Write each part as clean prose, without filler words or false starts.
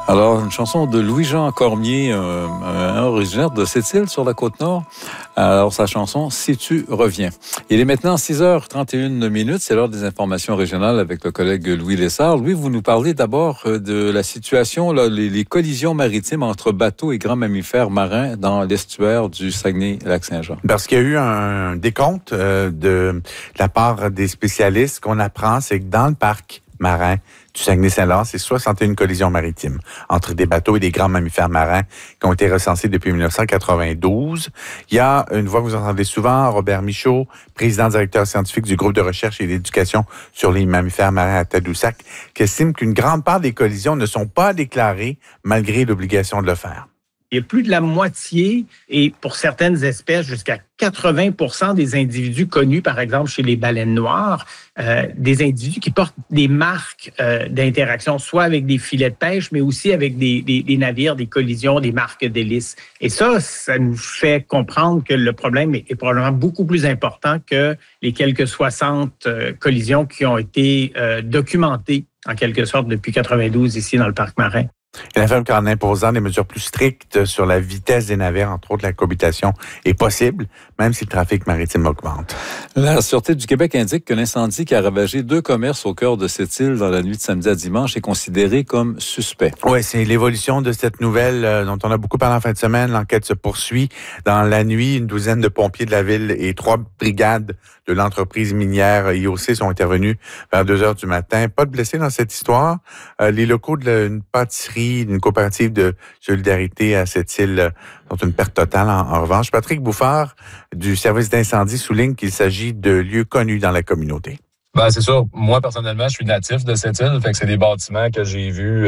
Alors, une chanson de Louis-Jean Cormier, originaire de Sept-Îles, sur la Côte-Nord. Alors, sa chanson « Si tu reviens ». Il est maintenant 6h31. C'est l'heure des informations régionales avec le collègue Louis Lessard. Louis, vous nous parlez d'abord de la situation, là, les collisions maritimes entre bateaux et grands mammifères marins dans l'estuaire du Saguenay-Lac-Saint-Jean. Parce qu'il y a eu un décompte de la part des spécialistes. Ce qu'on apprend, c'est que dans le parc marin du Saguenay-Saint-Laurent, c'est 61 collisions maritimes entre des bateaux et des grands mammifères marins qui ont été recensés depuis 1992. Il y a une voix que vous entendez souvent, Robert Michaud, président directeur scientifique du groupe de recherche et d'éducation sur les mammifères marins à Tadoussac, qui estime qu'une grande part des collisions ne sont pas déclarées malgré l'obligation de le faire. Il y a plus de la moitié, et pour certaines espèces, jusqu'à 80% des individus connus, par exemple chez les baleines noires, des individus qui portent des marques d'interaction, soit avec des filets de pêche, mais aussi avec des navires, des collisions, des marques d'hélice. Et ça nous fait comprendre que le problème est probablement beaucoup plus important que les quelques 60 collisions qui ont été documentées, en quelque sorte, depuis 92 ici dans le parc marin. Il affirme qu'en imposant des mesures plus strictes sur la vitesse des navires, entre autres la cohabitation, est possible, même si le trafic maritime augmente. La Sûreté du Québec indique que l'incendie qui a ravagé 2 commerces au cœur de cette île dans la nuit de samedi à dimanche est considéré comme suspect. Oui, c'est l'évolution de cette nouvelle dont on a beaucoup parlé en fin de semaine. L'enquête se poursuit. Dans la nuit, une douzaine de pompiers de la ville et 3 brigades de l'entreprise minière IOC sont intervenus vers 2h du matin. Pas de blessés dans cette histoire. Les locaux d'une pâtisserie, d'une coopérative de solidarité à cette île sont une perte totale. En revanche, Patrick Bouffard du service d'incendie souligne qu'il s'agit de lieux connus dans la communauté. Ben, c'est sûr. Moi, personnellement, je suis natif de cette île. Fait que c'est des bâtiments que j'ai vus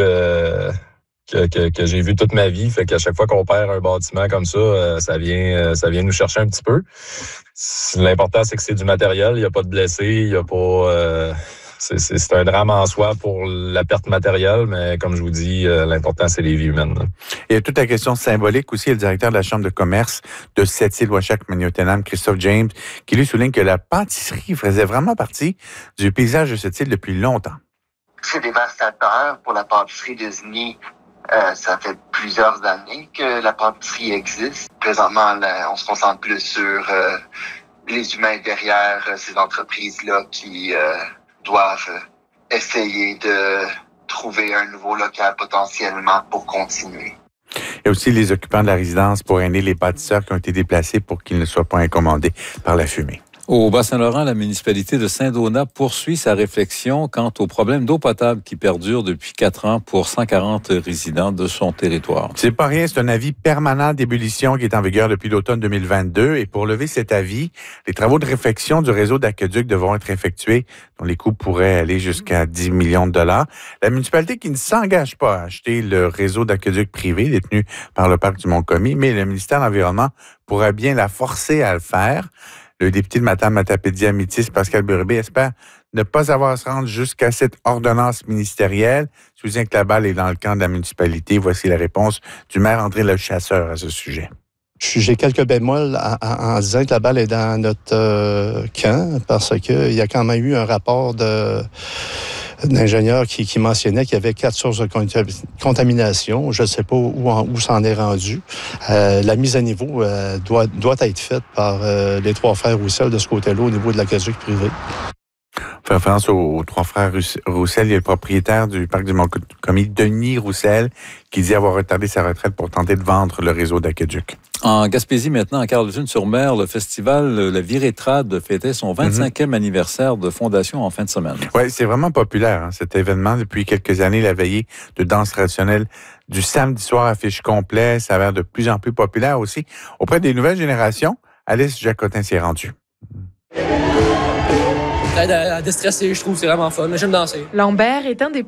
que j'ai vu toute ma vie. Fait qu'à chaque fois qu'on perd un bâtiment comme ça, ça vient nous chercher un petit peu. L'important, c'est que c'est du matériel. Il n'y a pas de blessés. Il y a pas... C'est un drame en soi pour la perte matérielle, mais comme je vous dis, l'important, c'est les vies humaines. Il y a toute la question symbolique aussi. Le directeur de la Chambre de commerce de Sept-Îles-Ouachak-Maniotenam, Christophe James, qui lui souligne que la pâtisserie faisait vraiment partie du paysage de cette île depuis longtemps. C'est dévastateur pour la pâtisserie d'Isigny. Ça fait plusieurs années que la pâtisserie existe. Présentement, on se concentre plus sur les humains derrière ces entreprises-là qui doivent essayer de trouver un nouveau local potentiellement pour continuer. Il y a aussi les occupants de la résidence pour aider les pâtisseurs qui ont été déplacés pour qu'ils ne soient pas incommodés par la fumée. Au Bas-Saint-Laurent, la municipalité de Saint-Donat poursuit sa réflexion quant au problème d'eau potable qui perdure depuis 4 ans pour 140 résidents de son territoire. C'est pas rien, c'est un avis permanent d'ébullition qui est en vigueur depuis l'automne 2022. Et pour lever cet avis, les travaux de réfection du réseau d'aqueduc devront être effectués, dont les coûts pourraient aller jusqu'à 10 millions de dollars. La municipalité qui ne s'engage pas à acheter le réseau d'aqueduc privé détenu par le parc du Mont-Commis, mais le ministère de l'Environnement pourrait bien la forcer à le faire. Le député de Matane-Matapédia-Métis, Pascal Bérubé, espère ne pas avoir à se rendre jusqu'à cette ordonnance ministérielle. Soutient que la balle est dans le camp de la municipalité. Voici la réponse du maire André Lechasseur à ce sujet. J'ai quelques bémols en disant que la balle est dans notre camp parce qu'il y a quand même eu un rapport d'ingénieurs qui mentionnait qu'il y avait 4 sources de contamination. Je ne sais pas où ça en est rendu. La mise à niveau doit être faite par les 3 frères Roussel de ce côté-là au niveau de l'aqueduc privé. On fait référence aux 3 frères Roussel. Il y a le propriétaire du parc du Mont-Commis, Denis Roussel, qui dit avoir retardé sa retraite pour tenter de vendre le réseau d'aqueduc. En Gaspésie, maintenant, à Carleton-sur-Mer, le festival La Virétrade fêtait son 25e anniversaire de fondation en fin de semaine. Oui, c'est vraiment populaire, cet événement. Depuis quelques années, la veillée de danse traditionnelle du samedi soir affiche complet s'avère de plus en plus populaire aussi. Auprès des nouvelles générations, Alice Jacotin s'y est rendue. Ça aide à déstresser, je trouve, c'est vraiment fun. Mais j'aime danser. Lambert est un des